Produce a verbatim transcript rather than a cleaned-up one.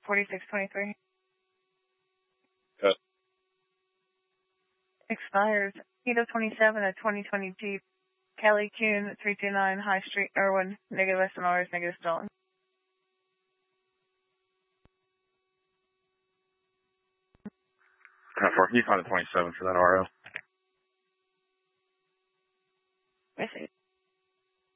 forty-six twenty-three. Cut. Expires Keto twenty-seven, a twenty twenty Jeep. Kelly Kuhn, three two nine High Street, Irwin. Negative S M Rs, negative stolen. How far? Can you find a twenty-seven for that R O?